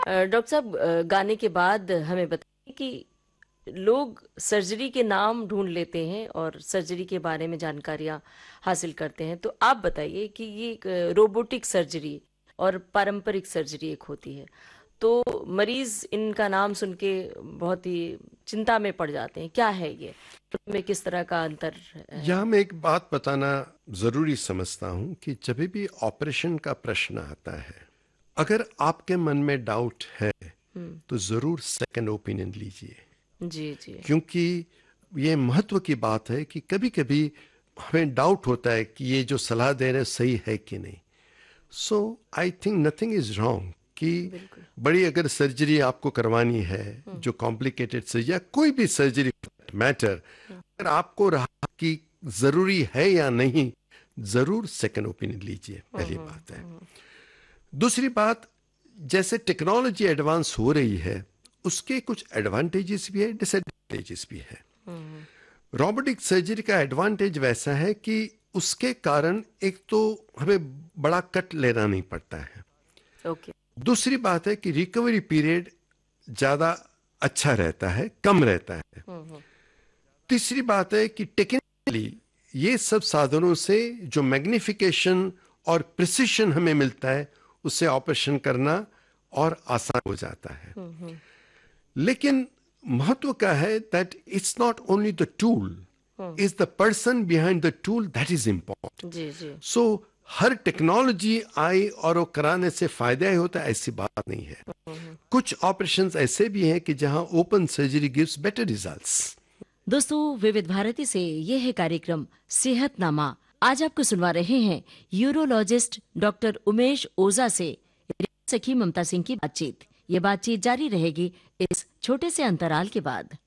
Doctor साहब, गाने के बाद हमें बताइए कि लोग सर्जरी के नाम ढूंढ लेते हैं और सर्जरी के बारे में जानकारियां हासिल करते हैं, तो आप बताइए कि ये एक रोबोटिक सर्जरी और पारंपरिक सर्जरी एक होती है। तो मरीज इनका नाम सुन के बहुत ही चिंता में पड़ जाते हैं। क्या है ये, में किस तरह का अंतर है? यहाँ मैं एक बात बताना ज़रूरी समझता हूँ कि जब भी ऑपरेशन का प्रश्न आता है, अगर आपके मन में डाउट है तो ज़रूर सेकंड ओपिनियन लीजिए। जी जी। क्योंकि ये महत्व की बात है कि कभी कभी हमें डाउट होता है कि ये जो सलाह दे रहे हैं सही है कि नहीं। सो I think nothing is wrong कि बिल्कुल। बड़ी अगर सर्जरी आपको करवानी है, जो कॉम्प्लिकेटेड सर्जरी या कोई भी सर्जरी मैटर, अगर आपको रहा कि ज़रूरी है या नहीं, ज़रूर सेकंड ओपिनियन लीजिए। पहली बात है। दूसरी बात, जैसे टेक्नोलॉजी एडवांस हो रही है, उसके कुछ एडवांटेजेस भी है, डिसएडवांटेजेस भी है। रोबोटिक सर्जरी का एडवांटेज वैसा है कि उसके कारण एक तो हमें बड़ा कट लेना नहीं पड़ता है। ओके। दूसरी बात है कि रिकवरी पीरियड ज़्यादा अच्छा रहता है, कम रहता है। तीसरी बात है कि टेक्निकली ये सब साधनों से जो मैग्निफिकेशन और प्रिसिशन हमें मिलता है, उससे ऑपरेशन करना और आसान हो जाता है। लेकिन महत्व का है that it's not only the tool, is the person behind the tool that is important. Ji ji. So her technology आई और वो कराने से फायदा ही होता है, ऐसी बात नहीं है। कुछ ऑपरेशंस ऐसे भी हैं कि जहां open surgery gives better results. दोस्तों, विविध भारती से ये है कार्यक्रम सेहतनामा। आज आपको सुनवा रहे हैं यूरोलॉजिस्ट डॉक्टर उमेश ओझा से रेडियो सखी ममता सिंह की बातचीत। ये बातचीत जारी रहेगी इस छोटे से अंतराल के बाद।